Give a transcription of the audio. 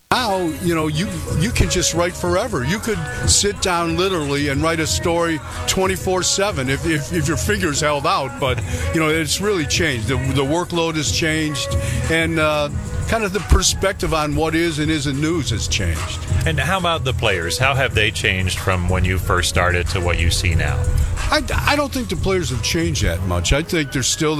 Now, you can just write forever. You could sit down literally and write a story 24/7 if your fingers held out. But, it's really changed. The workload has changed, and kind of the perspective on what is and isn't news has changed. And how about the players? How have they changed from when you first started to what you see now? I don't think the players have changed that much. I think they're still